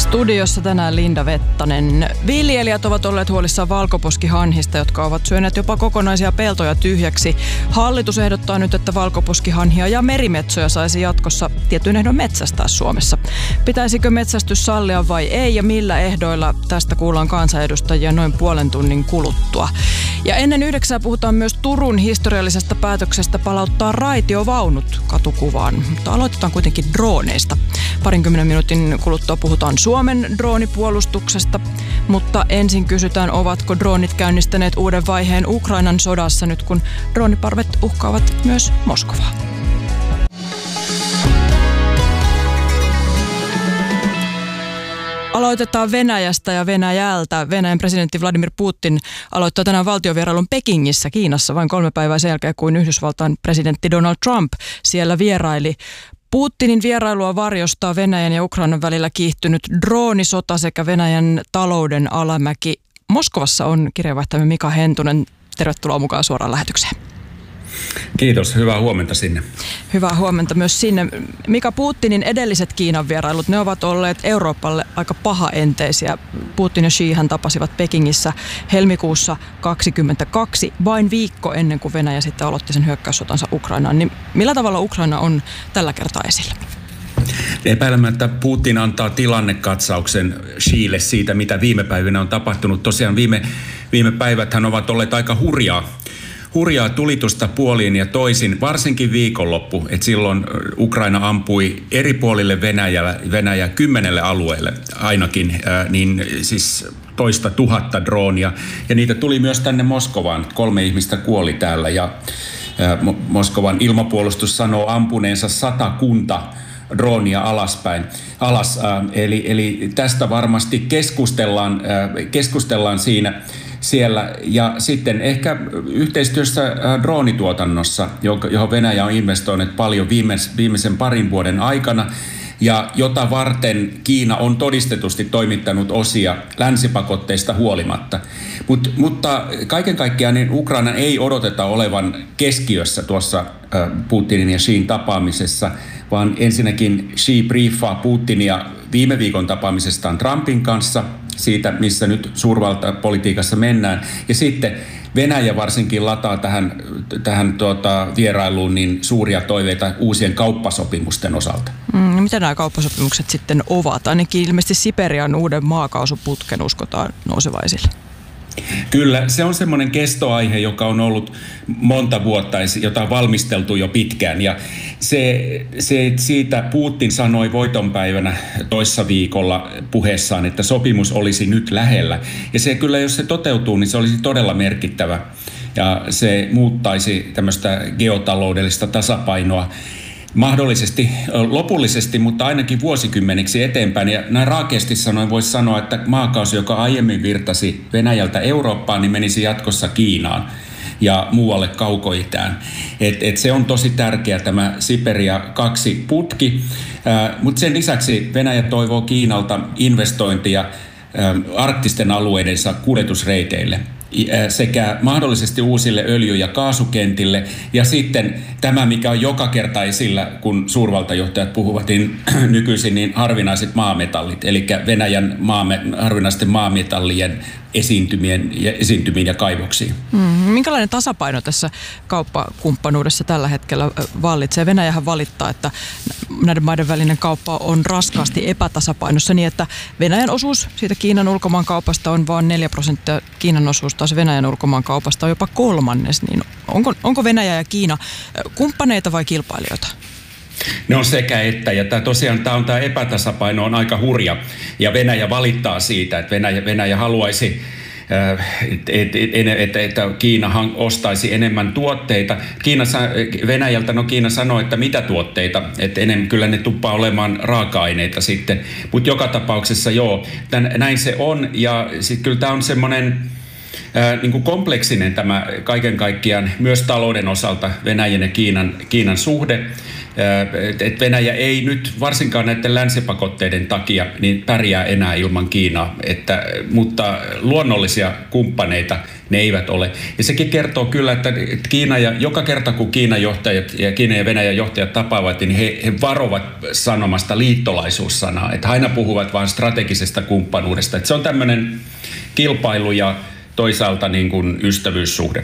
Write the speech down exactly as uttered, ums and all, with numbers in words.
Studiossa tänään Linda Vettanen. Viljelijät ovat olleet huolissaan valkoposkihanhista, jotka ovat syöneet jopa kokonaisia peltoja tyhjäksi. Hallitus ehdottaa nyt, että valkoposkihanhia ja merimetsoja saisi jatkossa tietyn ehdon metsästää Suomessa. Pitäisikö metsästys sallia vai ei ja millä ehdoilla? Tästä kuullaan kansanedustajia noin puolen tunnin kuluttua. Ja ennen yhdeksää puhutaan myös Turun historiallisesta päätöksestä palauttaa raitiovaunut katukuvaan. Mutta aloitetaan kuitenkin drooneista. Parinkymmenen minuutin kuluttua puhutaan Suomen droonipuolustuksesta, mutta ensin kysytään, ovatko droonit käynnistäneet uuden vaiheen Ukrainan sodassa nyt, kun drooniparvet uhkaavat myös Moskovaa. Aloitetaan Venäjästä ja Venäjältä. Venäjän presidentti Vladimir Putin aloittaa tänään valtiovierailun Pekingissä, Kiinassa, vain kolme päivää sen jälkeen, kuin Yhdysvaltain presidentti Donald Trump siellä vieraili. Putinin vierailua varjostaa Venäjän ja Ukrainan välillä kiihtynyt droonisota sekä Venäjän talouden alamäki. Moskovassa on kirjeenvaihtajamme Mika Hentunen. Tervetuloa mukaan suoraan lähetykseen. Kiitos, hyvää huomenta sinne. Hyvää huomenta myös sinne. Mika, Putinin edelliset Kiinan vierailut, ne ovat olleet Euroopalle aika pahaenteisiä. Putin ja Xi hän tapasivat Pekingissä helmikuussa kaksikymmentäkaksi, vain viikko ennen kuin Venäjä sitten aloitti sen hyökkäyssotansa Ukrainaan. Niin millä tavalla Ukraina on tällä kertaa esillä? Epäilemättä Putin antaa tilannekatsauksen Xille siitä, mitä viime päivinä on tapahtunut. Tosiaan viime, viime päiväthän ovat olleet aika hurjaa. Hurjaa tulitusta puoliin ja toisin, varsinkin viikonloppu, että silloin Ukraina ampui eri puolille Venäjä, Venäjä kymmenelle alueelle ainakin, ää, niin siis toista tuhatta droonia. Ja niitä tuli myös tänne Moskovaan. Kolme ihmistä kuoli täällä ja ää, Moskovan ilmapuolustus sanoo ampuneensa satakunta droonia alaspäin, alas. Ää, eli, eli tästä varmasti keskustellaan, ää, keskustellaan siinä. Siellä ja sitten ehkä yhteistyössä droonituotannossa, johon Venäjä on investoinut paljon viimeisen parin vuoden aikana ja jota varten Kiina on todistetusti toimittanut osia länsipakotteista huolimatta. Mut, mutta kaiken kaikkiaan niin Ukraina ei odoteta olevan keskiössä tuossa Putinin ja Xin tapaamisessa, vaan ensinnäkin Xi briefaa Putinia viime viikon tapaamisestaan Trumpin kanssa, siitä, missä nyt suurvaltapolitiikassa mennään. Ja sitten Venäjä varsinkin lataa tähän, tähän tuota, vierailuun niin suuria toiveita uusien kauppasopimusten osalta. Mm, mitä nämä kauppasopimukset sitten ovat? Ainakin ilmeisesti Siperian uuden maakaasuputken uskotaan nouseva esille. Kyllä, se on semmoinen kestoaihe, joka on ollut monta vuotta, jota on valmisteltu jo pitkään. Ja se, se, siitä Putin sanoi voitonpäivänä toissa viikolla puheessaan, että sopimus olisi nyt lähellä. Ja se kyllä, jos se toteutuu, niin se olisi todella merkittävä. Ja se muuttaisi tämmöistä geotaloudellista tasapainoa mahdollisesti lopullisesti, mutta ainakin vuosikymmeniksi eteenpäin. Ja näin raakeasti sanoen voisi sanoa, että maakaasu, joka aiemmin virtasi Venäjältä Eurooppaan, niin menisi jatkossa Kiinaan ja muualle kaukoitään. Et, et se on tosi tärkeä tämä Siperia kaksi putki, äh, mutta sen lisäksi Venäjä toivoo Kiinalta investointia äh, arktisten alueidensa kuljetusreiteille sekä mahdollisesti uusille öljy- ja kaasukentille. Ja sitten tämä, mikä on joka kerta esillä, kun suurvaltajohtajat puhuvat niin nykyisin, niin harvinaiset maametallit, eli Venäjän maamme, harvinaisten maametallien esiintymien ja, esiintymiin ja kaivoksiin. Hmm, minkälainen tasapaino tässä kauppakumppanuudessa tällä hetkellä vallitsee? Venäjähän valittaa, että näiden maiden välinen kauppa on raskaasti epätasapainossa niin, että Venäjän osuus siitä Kiinan ulkomaankaupasta on vain neljä prosenttia, Kiinan osuus taas Venäjän ulkomaankaupasta on jopa kolmannes. Niin onko, onko Venäjä ja Kiina kumppaneita vai kilpailijoita? Ne on sekä että, ja tämä, tosiaan tämä, on, tämä epätasapaino on aika hurja, ja Venäjä valittaa siitä, että Venäjä, Venäjä haluaisi, että et, et, et Kiina ostaisi enemmän tuotteita. Kiina, Venäjältä, no Kiina sanoi, että mitä tuotteita, että enemmän kyllä ne tuppaa olemaan raaka-aineita sitten, mutta joka tapauksessa joo, tämän, näin se on, ja sitten kyllä tämä on semmoinen niin kuin kompleksinen tämä kaiken kaikkiaan myös talouden osalta Venäjän ja Kiinan, Kiinan suhde. Että Venäjä ei nyt varsinkaan näiden länsipakotteiden takia niin pärjää enää ilman Kiinaa, että, mutta luonnollisia kumppaneita ne eivät ole. Ja sekin kertoo kyllä, että Kiina ja, joka kerta kun Kiinan johtajat ja Kiinan ja Venäjän johtajat tapaavat, niin he, he varovat sanomasta liittolaisuussanaa, että aina puhuvat vain strategisesta kumppanuudesta. Että se on tämmöinen kilpailu ja toisaalta niin kuin ystävyyssuhde.